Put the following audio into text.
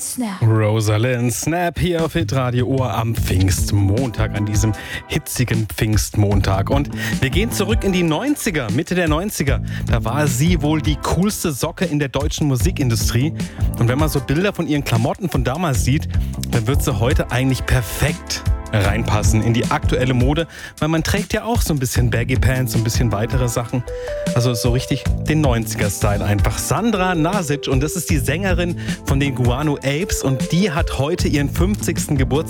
Snap. Rosalind Snap hier auf Hitradio Ohr am Pfingstmontag, an diesem hitzigen Pfingstmontag. Und wir gehen zurück in die 90er, Mitte der 90er. Da war sie wohl die coolste Socke in der deutschen Musikindustrie. Und wenn man so Bilder von ihren Klamotten von damals sieht, dann wird sie heute eigentlich perfekt reinpassen in die aktuelle Mode, weil man trägt ja auch so ein bisschen Baggy Pants, so ein bisschen weitere Sachen. Also so richtig den 90er-Style einfach. Sandra Nasic, und das ist die Sängerin von den Guano Apes, und die hat heute ihren 50. Geburtstag.